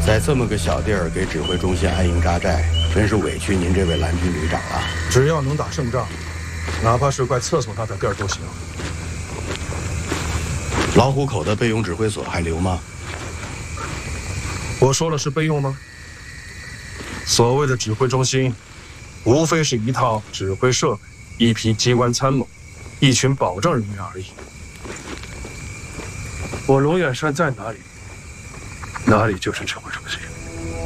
在这么个小地儿给指挥中心安营扎寨，真是委屈您这位蓝军旅长了。 只要能打胜仗，哪怕是块厕所大的地儿都行。 老虎口的备用指挥所还留吗？ 我说了是备用吗？所谓的指挥中心，无非是一套指挥设备、一批机关参谋、一群保障人员而已。我龙眼山在哪里，哪里就是指挥中心。